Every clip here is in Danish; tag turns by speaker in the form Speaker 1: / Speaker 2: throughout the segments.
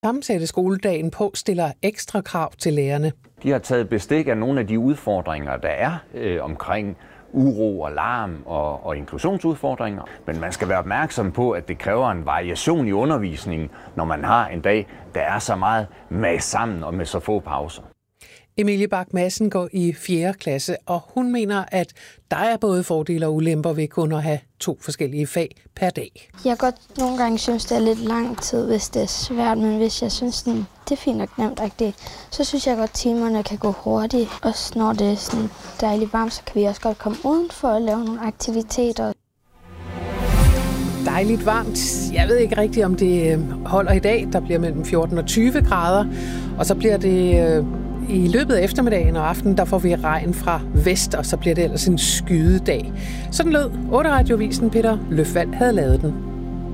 Speaker 1: Sammensætte skoledagen på stiller ekstra krav til lærerne.
Speaker 2: De har taget bestik af nogle af de udfordringer, der er omkring uro og larm og inklusionsudfordringer. Men man skal være opmærksom på, at det kræver en variation i undervisningen, når man har en dag, der er så meget med sammen og med så få pauser.
Speaker 1: Emilie Bak Madsen går i 4. klasse, og hun mener, at der er både fordele og ulemper ved kun at have 2 forskellige fag per dag.
Speaker 3: Jeg godt nogle gange synes, det er lidt lang tid, hvis det er svært, men hvis jeg synes, det er fint og nemt, så synes jeg godt, at timerne kan gå hurtigt. Og når det er sådan dejligt varmt, så kan vi også godt komme udenfor og lave nogle aktiviteter.
Speaker 1: Dejligt varmt. Jeg ved ikke rigtigt, om det holder i dag. Der bliver mellem 14 og 20 grader, og så bliver det i løbet af eftermiddagen og aftenen, der får vi regn fra vest, og så bliver det ellers en skydedag. Sådan lød 8-radioavisen. Peter Løfvald havde lavet den.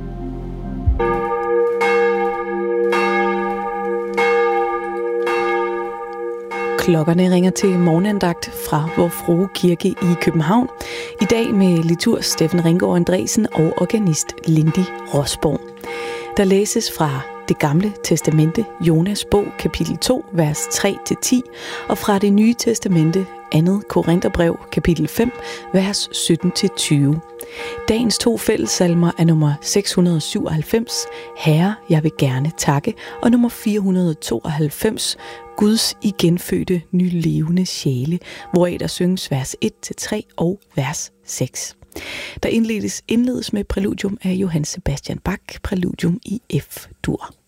Speaker 4: Klokkerne ringer til morgenandagt fra Vor Frue Kirke i København. I dag med liturg Steffen Ringgaard Andresen og organist Lindy Rosborg. Der læses fra Det Gamle Testamente, Jonas bog, kapitel 2, vers 3-10, og fra Det Nye Testamente, 2. Korintherbrev, kapitel 5, vers 17-20. Dagens 2 fællessalmer er nummer 697, Herre, jeg vil gerne takke, og nummer 492, Guds igenfødte nylevende sjæle, hvoraf der synges vers 1-3 og vers 6. Der indledes med præludium af Johann Sebastian Bach, præludium i F-dur.